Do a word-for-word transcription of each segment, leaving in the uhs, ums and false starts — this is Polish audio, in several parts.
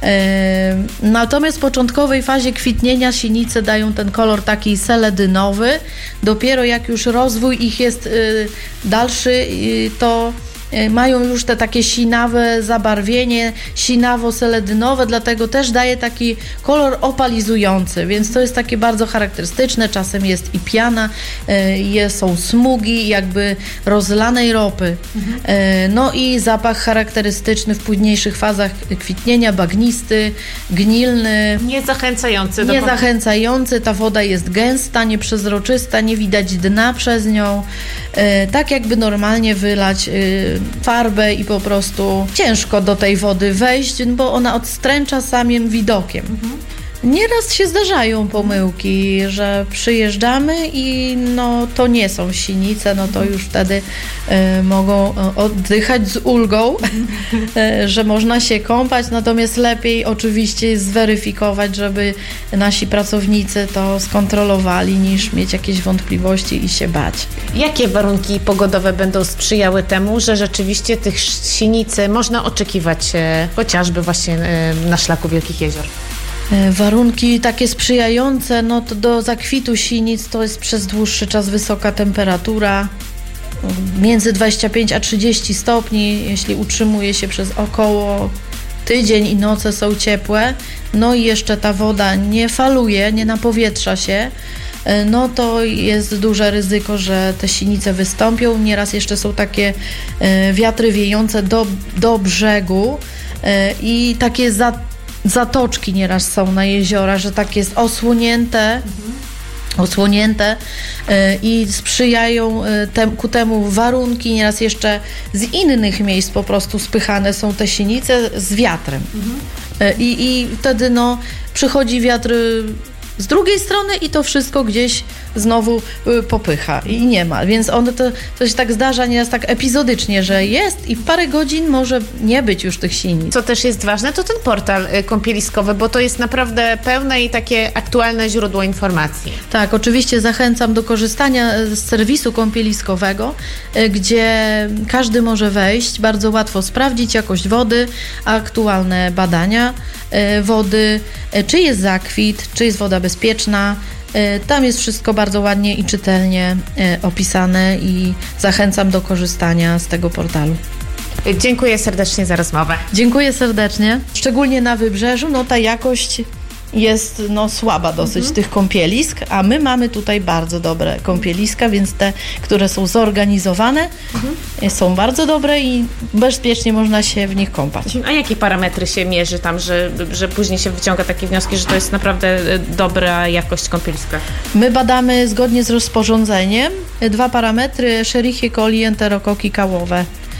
Natomiast w początkowej fazie kwitnienia sinice dają ten kolor taki seledynowy. Dopiero jak już rozwój ich jest dalszy, to mają już te takie sinawe zabarwienie, sinawo-seledynowe, dlatego też daje taki kolor opalizujący, więc to jest takie bardzo charakterystyczne. Czasem jest i piana, jest, są smugi jakby rozlanej ropy. Mhm. No i zapach charakterystyczny w późniejszych fazach kwitnienia, bagnisty, gnilny. Niezachęcający. Do Niezachęcający, ta woda jest gęsta, nieprzezroczysta, nie widać dna przez nią. Tak jakby normalnie wylać farbę i po prostu ciężko do tej wody wejść, bo ona odstręcza samym widokiem. Mhm. Nieraz się zdarzają pomyłki, że przyjeżdżamy i no to nie są sinice, no to już wtedy y, mogą oddychać z ulgą, y, że można się kąpać, natomiast lepiej oczywiście jest zweryfikować, żeby nasi pracownicy to skontrolowali, niż mieć jakieś wątpliwości i się bać. Jakie warunki pogodowe będą sprzyjały temu, że rzeczywiście tych sinicy można oczekiwać e, chociażby właśnie e, na szlaku Wielkich Jezior? Warunki takie sprzyjające, no to do zakwitu sinic to jest przez dłuższy czas wysoka temperatura, między dwadzieścia pięć a trzydzieści stopni, jeśli utrzymuje się przez około tydzień i noce są ciepłe, no i jeszcze ta woda nie faluje, nie napowietrza się, no to jest duże ryzyko, że te sinice wystąpią. Nieraz jeszcze są takie wiatry wiejące do, do brzegu i takie za zatoczki nieraz są na jeziora, że tak jest osłonięte, mhm. osłonięte y, i sprzyjają y, tem, ku temu warunki, nieraz jeszcze z innych miejsc po prostu spychane są te sinice z wiatrem. Mhm. Y, i wtedy no, przychodzi wiatr z drugiej strony i to wszystko gdzieś znowu y, popycha i nie ma, więc ono to, to się tak zdarza nieraz tak epizodycznie, że jest i w parę godzin może nie być już tych sinic. Co też jest ważne, to ten portal y, kąpieliskowy, bo to jest naprawdę pełne i takie aktualne źródło informacji. Tak, oczywiście zachęcam do korzystania z serwisu kąpieliskowego, y, gdzie każdy może wejść, bardzo łatwo sprawdzić jakość wody, aktualne badania y, wody, y, czy jest zakwit, czy jest woda bezpieczna. Tam jest wszystko bardzo ładnie i czytelnie opisane i zachęcam do korzystania z tego portalu. Dziękuję serdecznie za rozmowę. Dziękuję serdecznie. Szczególnie na Wybrzeżu, no ta jakość jest no, słaba dosyć mhm. tych kąpielisk, a my mamy tutaj bardzo dobre kąpieliska, więc te, które są zorganizowane, mhm. są bardzo dobre i bezpiecznie można się w nich kąpać. A jakie parametry się mierzy tam, że, że później się wyciąga takie wnioski, że to jest naprawdę dobra jakość kąpieliska? My badamy zgodnie z rozporządzeniem dwa parametry: Escherichia coli, enterokoki kałowe.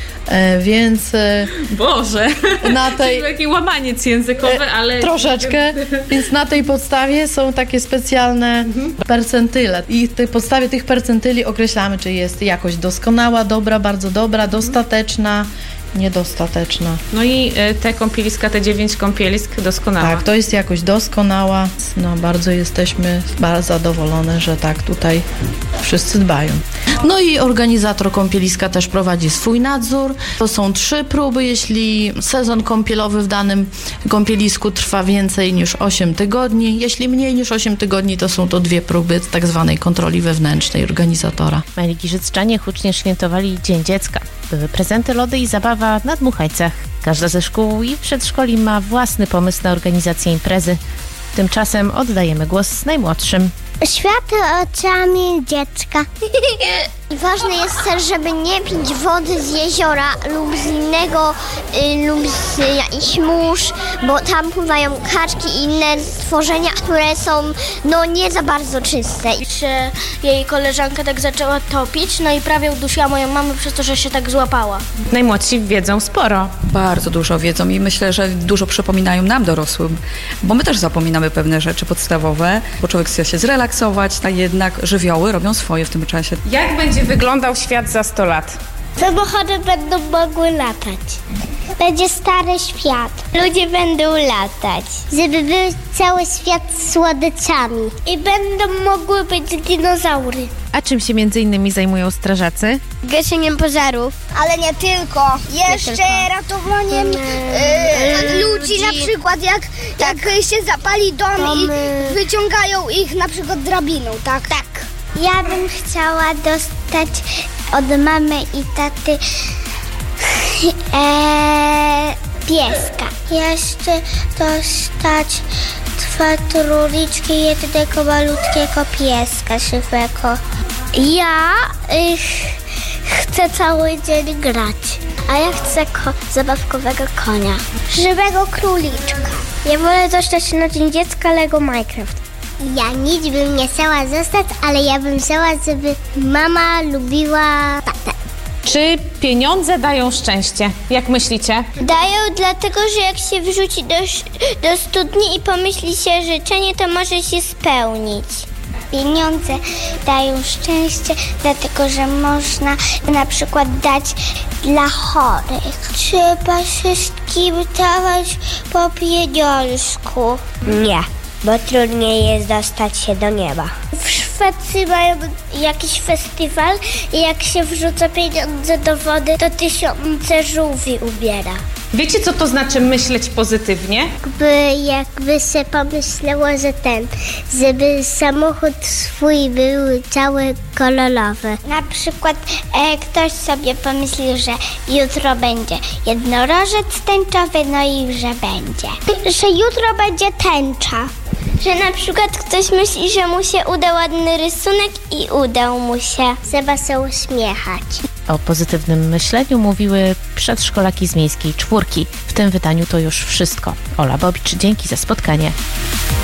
E, więc e, Boże, na tej taki łamaniec językowy, ale troszeczkę, więc na tej podstawie są takie specjalne mhm. percentyle i w tej podstawie tych percentyli określamy, czy jest jakość doskonała, dobra, bardzo dobra, dostateczna, niedostateczna. No i te kąpieliska, te dziewięć kąpielisk doskonała. Tak, to jest jakość doskonała. No, bardzo jesteśmy bardzo zadowolone, że tak tutaj wszyscy dbają. No i organizator kąpieliska też prowadzi swój nadzór. To są trzy próby, jeśli sezon kąpielowy w danym kąpielisku trwa więcej niż osiem tygodni. Jeśli mniej niż osiem tygodni, to są to dwie próby tak zwanej kontroli wewnętrznej organizatora. Mali giżycczanie hucznie świętowali Dzień Dziecka. Były prezenty, lody i zabawa na dmuchajcach. Każda ze szkół i przedszkoli ma własny pomysł na organizację imprezy. Tymczasem oddajemy głos najmłodszym. Świat oczami dziecka. Ważne jest też, żeby nie pić wody z jeziora lub z innego, y, lub z jakichś mórz, bo tam pływają kaczki i inne stworzenia, które są no nie za bardzo czyste. Że jej koleżanka tak zaczęła topić, no i prawie udusiła moją mamę przez to, że się tak złapała. Najmłodsi wiedzą sporo. Bardzo dużo wiedzą i myślę, że dużo przypominają nam dorosłym, bo my też zapominamy pewne rzeczy podstawowe, bo człowiek chce się zrelaksować, a jednak żywioły robią swoje w tym czasie. Jak będzie wyglądał świat za sto lat? Samochody będą mogły latać. Będzie stary świat. Ludzie będą latać. Żeby był cały świat z słodyczami. I będą mogły być dinozaury. A czym się między innymi zajmują strażacy? gaszeniem pożarów. Ale nie tylko. Jeszcze tylko. ratowaniem Yy, yy, ludzi, ludzi. na przykład jak, jak się zapali dom Domy. i wyciągają ich na przykład drabiną, tak? Tak. Ja bym chciała dostać od mamy i taty e, pieska. Jeszcze dostać dwa trójki jednego malutkiego pieska żywego. Ja y, chcę cały dzień grać, a ja chcę ko- zabawkowego konia. Żywego króliczka. Ja wolę dostać na Dzień Dziecka Lego Minecraft. Ja nic bym nie chciała zostać, ale ja bym chciała, żeby mama lubiła tatę. Czy pieniądze dają szczęście? Jak myślicie? Dają dlatego, że jak się wrzuci do, do studni i pomyśli się życzenie, to może się spełnić. Pieniądze dają szczęście, dlatego że można na przykład dać dla chorych. Trzeba wszystkim dawać po pieniążku. Nie, bo trudniej jest dostać się do nieba. W Szwecji mają jakiś festiwal i jak się wrzuca pieniądze do wody, to tysiące żółwi ubiera. Wiecie, co to znaczy myśleć pozytywnie? Jakby, jakby się pomyślało, że ten, żeby samochód swój był cały kolorowy. Na przykład e, ktoś sobie pomyślił, że jutro będzie jednorożec tęczowy, no i że będzie. Że jutro będzie tęcza. Że na przykład ktoś myśli, że mu się uda ładny rysunek i udał mu się. Trzeba się uśmiechać. O pozytywnym myśleniu mówiły przedszkolaki z Miejskiej Czwórki. W tym wydaniu to już wszystko. Ola Bobicz, dzięki za spotkanie.